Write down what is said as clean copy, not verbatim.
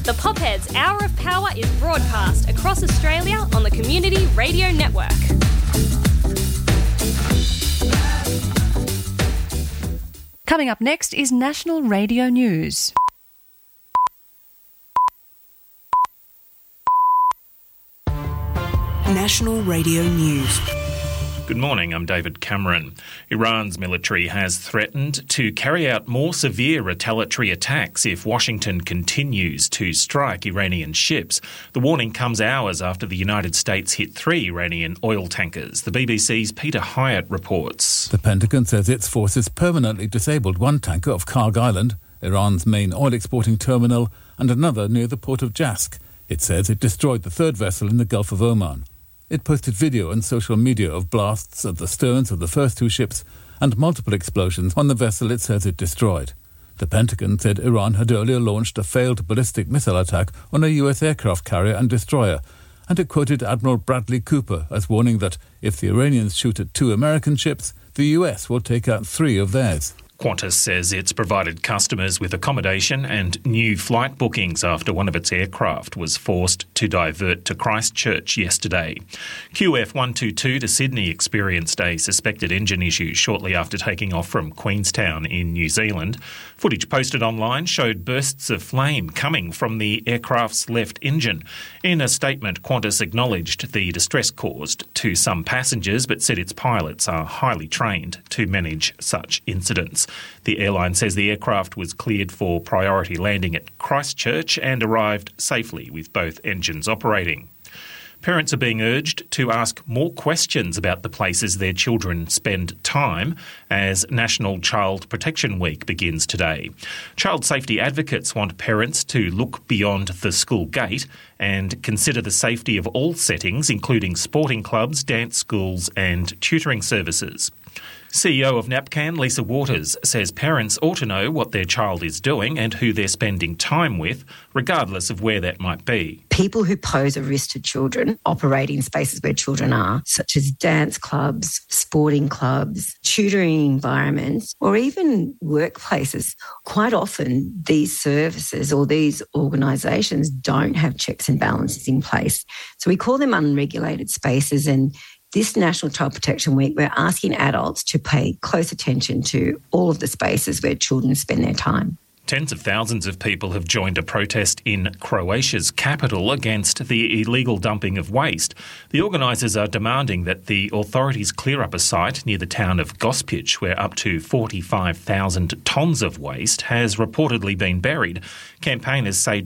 The Popheads Hour of Power is broadcast across Australia on the Community Radio Network. Coming up next is National Radio News. National Radio News. Good morning, I'm David Cameron. Iran's military has threatened to carry out more severe retaliatory attacks if Washington continues to strike Iranian ships. The warning comes hours after the United States hit 3 Iranian oil tankers. The BBC's Peter Hyatt reports. The Pentagon says its forces permanently disabled one tanker off Karg Island, Iran's main oil exporting terminal, and another near the port of Jask. It says it destroyed the third vessel in the Gulf of Oman. It posted video on social media of blasts at the sterns of the first 2 ships and multiple explosions on the vessel it says it destroyed. The Pentagon said Iran had earlier launched a failed ballistic missile attack on a US aircraft carrier and destroyer, and it quoted Admiral Bradley Cooper as warning that if the Iranians shoot at 2 American ships, the US will take out 3 of theirs. Qantas says it's provided customers with accommodation and new flight bookings after one of its aircraft was forced to divert to Christchurch yesterday. QF122 to Sydney experienced a suspected engine issue shortly after taking off from Queenstown in New Zealand. Footage posted online showed bursts of flame coming from the aircraft's left engine. In a statement, Qantas acknowledged the distress caused to some passengers but said its pilots are highly trained to manage such incidents. The airline says the aircraft was cleared for priority landing at Christchurch and arrived safely with both engines operating. Parents are being urged to ask more questions about the places their children spend time as National Child Protection Week begins today. Child safety advocates want parents to look beyond the school gate and consider the safety of all settings, including sporting clubs, dance schools and tutoring services. CEO of NAPCAN, Lisa Waters, says parents ought to know what their child is doing and who they're spending time with, regardless of where that might be. People who pose a risk to children operate in spaces where children are, such as dance clubs, sporting clubs, tutoring environments, or even workplaces. Quite often, these services or these organisations don't have checks and balances in place. So we call them unregulated spaces, and this National Child Protection Week, we're asking adults to pay close attention to all of the spaces where children spend their time. Tens of thousands of people have joined a protest in Croatia's capital against the illegal dumping of waste. The organisers are demanding that the authorities clear up a site near the town of Gospic where up to 45,000 tonnes of waste has reportedly been buried. Campaigners say